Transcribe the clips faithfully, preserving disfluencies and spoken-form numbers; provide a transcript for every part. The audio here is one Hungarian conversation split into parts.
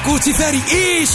Rákóczi Feri és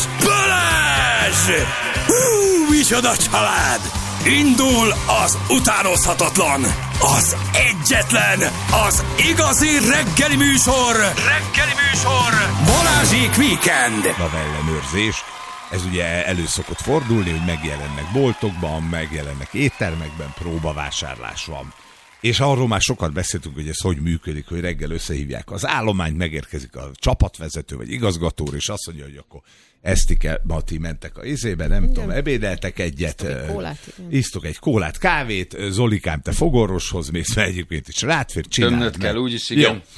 Balázs! Hú, micsoda család! Indul az utánozhatatlan, az egyetlen, az igazi reggeli műsor! Reggeli műsor! Balázsék Weekend! Ellenőrzés. Ez ugye elő szokott fordulni, hogy megjelennek boltokban, megjelennek éttermekben, próbavásárlás van. És arról már sokat beszéltünk, hogy ez hogy működik, hogy reggel összehívják az állományt, megérkezik a csapatvezető vagy igazgató, és azt mondja, hogy akkor Esztike, Mati mentek a izébe, nem igen. tudom, ebédeltek egyet, isztok egy kólát, isztok egy kólát, kávét, Zolikám, te fogorvoshoz mész, mert egyébként is rátfér, csináld. Tömnöd kell, úgyis igen. Jó.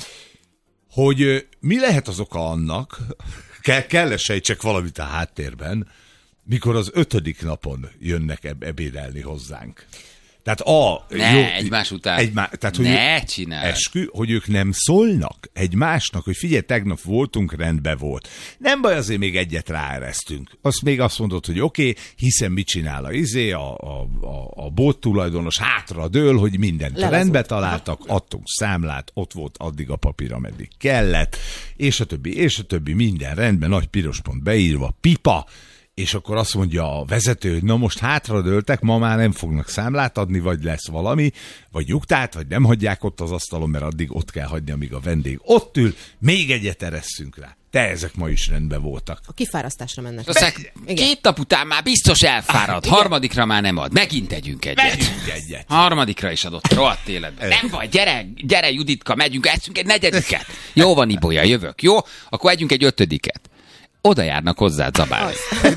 Hogy mi lehet az oka annak, kell, kell sejtsek valamit a háttérben, mikor az ötödik napon jönnek eb- ebédelni hozzánk. Tehát a... Ne, jó, egymás után. Egymá, tehát, hogy ne csinálj. Eskü, hogy ők nem szólnak egymásnak, hogy figyelj, tegnap voltunk, rendben volt. Nem baj, azért még egyet ráeresztünk. Azt még azt mondod, hogy oké, okay, hiszen mit csinál a izé, a, a, a, a bot tulajdonos hátra dől, hogy mindent Lelezult. rendbe találtak, adtunk számlát, ott volt addig a papír, ameddig kellett, és a többi, és a többi, minden rendben, nagy piros pont beírva, pipa, és akkor azt mondja a vezető, hogy na most hátradőltek, ma már nem fognak számlát adni, vagy lesz valami, vagy nyugtát, vagy nem hagyják ott az asztalon, mert addig ott kell hagyni, amíg a vendég ott ül, még egyet eresszünk rá. De ezek ma is rendben voltak. A kifárasztásra mennek. Be- két nap után már biztos elfárad, ah, harmadikra már nem ad. Megint együnk egyet. Megyünk egyet. Harmadikra is adott, rohadt életben. Nem baj, gyere, gyere Juditka, megyünk, eszünk egy negyediket. Jó van, Ibolya, jövök, jó? Akkor együnk egy ötödiket. Oda járnak hozzá zabálni.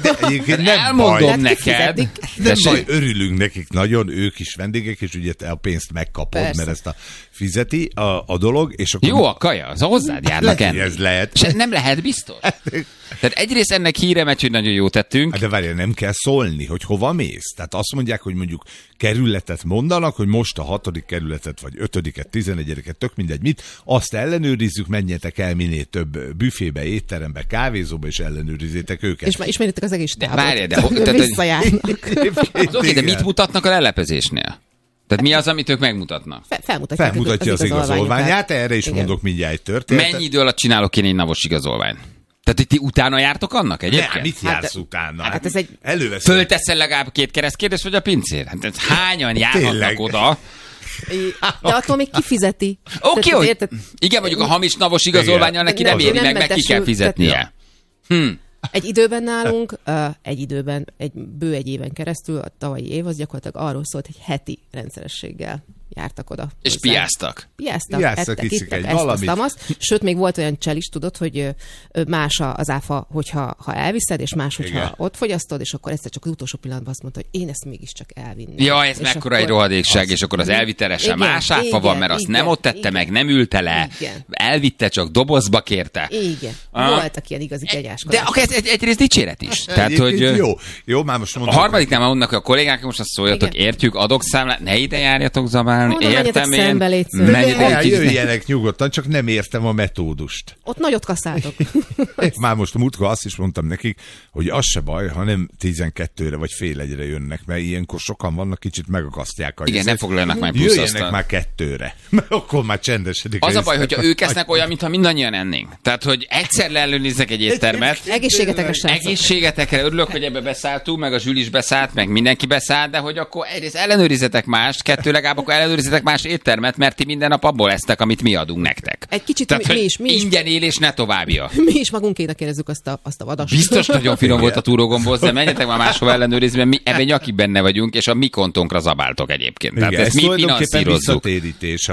Elmondom baj. neked. Nem de baj, örülünk nekik nagyon, ők is vendégek, és ugye te a pénzt megkapod, persze. mert ezt a fizeti a, a dolog. És akkor jó a kaja, az hozzád járnak enni. Ez lehet. És nem lehet biztos. Tehát egyrészt ennek híre megy, hogy nagyon jó tettünk. De várjál, nem kell szólni, hogy hova mész. Tehát azt mondják, hogy mondjuk kerületet mondanak, hogy most a hatodik kerületet, vagy ötödiket, tizenegyediket, tök mindegy mit, azt ellenőrizzük, menjetek el minél több büfébe, étterembe, kávézóba, és ellenőrizzétek őket. És már ismeritek az egész távot. Várjál, de, de, visszajárnak. Az oké, de mit mutatnak a lelepezésnél? Tehát mi az, amit ők megmutatnak? Fel, felmutatják Felmutatja az, az igazolványát, erre is igen. mondok mindjárt egy történetet. Mennyi idő alatt csinálok én egy napos igazolványt? Tehát, hogy ti utána jártok annak egyébként? Nem, mit jársz hát, utána? Hát, hát ez egy... Előveszem. Fölteszel legalább két keresztkérdést, vagy a pincér? Hát hányan járhatnak Tényleg. oda? De attól még kifizeti. Oké, okay, hogy... Igen, mondjuk a hamis navos igazolvánnyal neki nem éri meg, meg ki kell fizetnie. Hm. Egy időben nálunk, egy időben, egy bő egy éven keresztül, a tavalyi év az gyakorlatilag arról szólt, hogy heti rendszerességgel jártak oda. És hozzá. piáztak. Piáztak, ettek, ittek, ezt, azt, azt. Sőt, még volt olyan csel is, tudod, hogy más az áfa, hogyha ha elviszed, és más, hogyha igen. ott fogyasztod, és akkor egyszer csak az utolsó pillanatban azt mondta, hogy én ezt mégiscsak elvinném. Ja, ez mekkora akkor... egy rohadékság, és akkor az elvitelesen más áfa igen, van, mert azt igen, nem ott tette igen, meg, nem ülte le, igen. elvitte, csak dobozba kérte. Igen. Ah. Voltak ilyen igazi kegyáskodások. De ez egy, egyrészt dicséret is. Tehát, hogy jó, jó, már most mondom. A harmadiknál már mondnak a kollégák, most azt szóljatok, értjük, adok számlát, ne ide járjatok zabálni, értem én. Jöjjenek nyugodtan, csak nem értem a metódust. Ott nagyot kasszáltok. Már most múltkor azt is mondtam nekik, hogy az se baj, ha nem tizenkettőre vagy fél egyre jönnek, mert ilyenkor sokan vannak, kicsit megakasztják. Igen, nem foglalnak már plusz jöjjenek aztán. Már kettőre, mert akkor már csendesedik. Az a baj, hogyha ők esznek olyan, mintha mindannyian ennénk. Tehát, hogy egyszer leellenőrizzek egy éttermet. Egészségetekre, srácok. Egészségetekre, örülök, hogy ebbe beszálltunk, meg a Zsül is beszállt, meg mindenki beszállt, de hogy akkor egyrészt ellenőrizetek mást, kettő legalább akkor ellenőrizetek más éttermet, mert ti minden nap abból esztek, amit mi adunk nektek. Egy kicsit Tehát, mi, mi is. Mi is. Ingyen élés, ne továbbja. Mi is magunkének érezzük azt a, azt a vadast. Biztos nagyon finom volt a túrógomboz, de menjetek már máshova ellenőrizni, mert mi ebben nyakig benne vagyunk, és a mi kontónkra zabáltok egyébként. Tehát igen, ezt mi finanszírozzuk. Visszatérítés.